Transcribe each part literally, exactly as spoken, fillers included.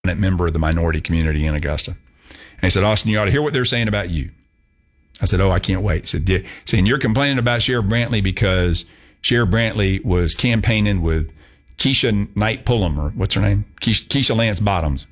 member of the minority community in Augusta. And he said, Austin, you ought to hear what they're saying about you. I said, oh, I can't wait. He said, yeah. Saying you're complaining about Sheriff Brantley because Sheriff Brantley was campaigning with Keisha Knight Pullum, or what's her name? Keisha, Keisha Lance Bottoms.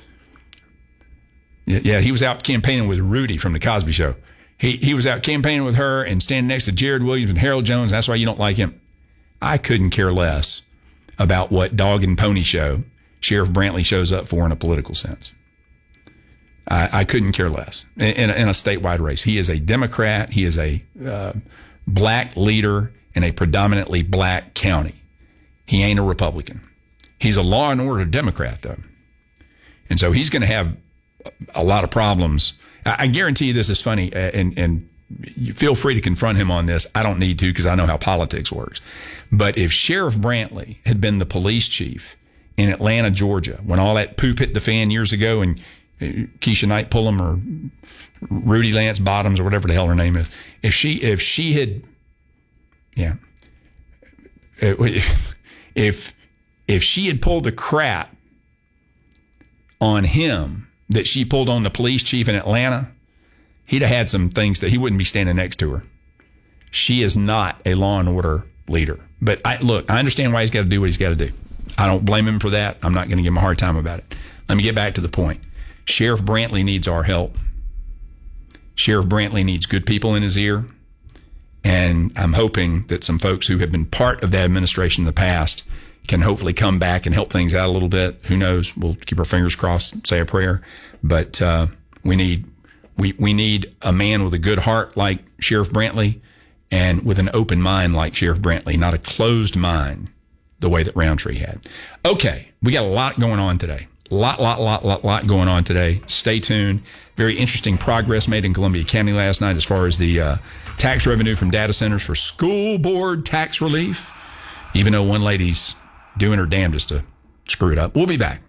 Yeah, yeah, he was out campaigning with Rudy from the Cosby Show. He he was out campaigning with her and standing next to Jared Williams and Harold Jones. That's why you don't like him. I couldn't care less about what dog and pony show Sheriff Brantley shows up for in a political sense. I, I couldn't care less in, in, a, in a statewide race. He is a Democrat. He is a uh, black leader in a predominantly black county. He ain't a Republican. He's a law and order Democrat, though. And so he's going to have a lot of problems. I, I guarantee you this is funny, and, and you feel free to confront him on this. I don't need to because I know how politics works. But if Sheriff Brantley had been the police chief in Atlanta, Georgia, when all that poop hit the fan years ago and Keisha Knight Pullum or Rudy Lance Bottoms or whatever the hell her name is, if she if she had, yeah, if if she had pulled the crap on him that she pulled on the police chief in Atlanta, he'd have had some things that he wouldn't be standing next to her. She is not a law and order leader. But I look, I understand why he's got to do what he's got to do. I don't blame him for that. I'm not going to give him a hard time about it. Let me get back to the point. Sheriff Brantley needs our help. Sheriff Brantley needs good people in his ear. And I'm hoping that some folks who have been part of that administration in the past can hopefully come back and help things out a little bit. Who knows? We'll keep our fingers crossed, say a prayer. But uh, we need we we need a man with a good heart like Sheriff Brantley and with an open mind like Sheriff Brantley, not a closed mind the way that Roundtree had. Okay, we got a lot going on today. Lot, lot, lot, lot, lot going on today. Stay tuned. Very interesting progress made in Columbia County last night as far as the uh, tax revenue from data centers for school board tax relief, even though one lady's doing her damnedest to screw it up. We'll be back.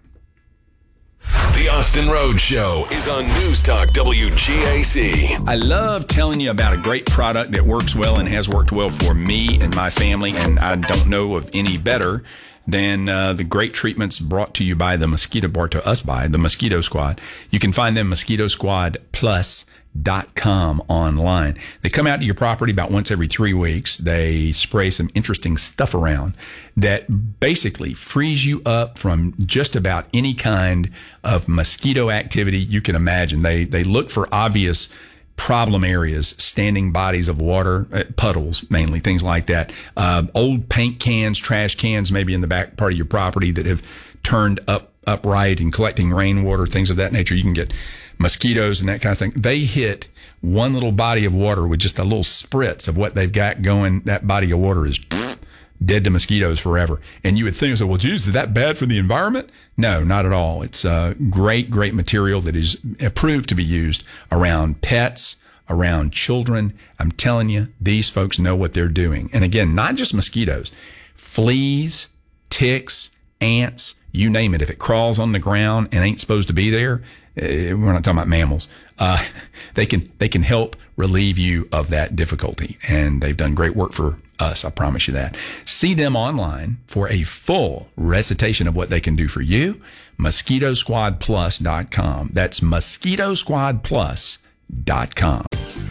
The Austin Rhodes Show is on News Talk W G A C. I love telling you about a great product that works well and has worked well for me and my family, and I don't know of any better than uh, the great treatments brought to you by the Mosquito, brought to us by the Mosquito Squad. You can find them mosquito squad plus dot com online. They come out to your property about once every three weeks. They spray some interesting stuff around that basically frees you up from just about any kind of mosquito activity you can imagine. They they look for obvious problem areas, standing bodies of water, uh, puddles mainly, things like that. Uh, old paint cans, trash cans maybe in the back part of your property that have turned up upright and collecting rainwater, things of that nature. You can get mosquitoes and that kind of thing. They hit one little body of water with just a little spritz of what they've got going. That body of water is pfft, dead to mosquitoes forever. And you would think, so, well, geez, is that bad for the environment? No, not at all. It's a great, great material that is approved to be used around pets, around children. I'm telling you, these folks know what they're doing. And again, not just mosquitoes, fleas, ticks, ants, you name it. If it crawls on the ground and ain't supposed to be there, uh, we're not talking about mammals. Uh, they can they can help relieve you of that difficulty. And they've done great work for us, I promise you that. See them online for a full recitation of what they can do for you. mosquito squad plus dot com. That's mosquito squad plus dot com.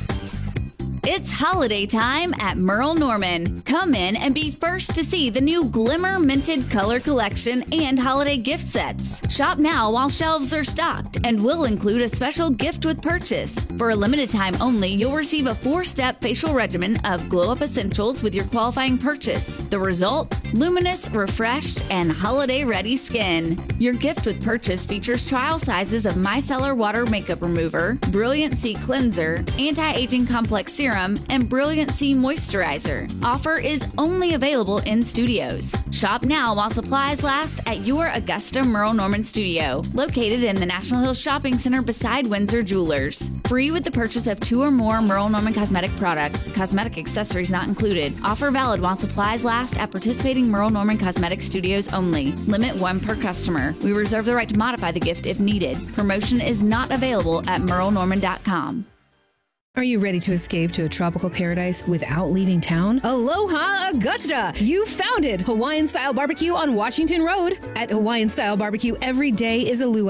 It's holiday time at Merle Norman. Come in and be first to see the new Glimmer Minted Color Collection and holiday gift sets. Shop now while shelves are stocked and will include a special gift with purchase. For a limited time only, you'll receive a four-step facial regimen of glow-up essentials with your qualifying purchase. The result? Luminous, refreshed, and holiday-ready skin. Your gift with purchase features trial sizes of Micellar Water Makeup Remover, Brilliant C Cleanser, Anti-Aging Complex Serum, and Brilliant C Moisturizer. Offer is only available in studios. Shop now while supplies last at your Augusta Merle Norman studio, located in the National Hills Shopping Center beside Windsor Jewelers. Free with the purchase of two or more Merle Norman cosmetic products. Cosmetic accessories not included. Offer valid while supplies last at participating Merle Norman cosmetic studios only. Limit one per customer. We reserve the right to modify the gift if needed. Promotion is not available at merle norman dot com. Are you ready to escape to a tropical paradise without leaving town? Aloha Augusta! You found it! Hawaiian Style Barbecue on Washington Road. At Hawaiian Style Barbecue, every day is a luau.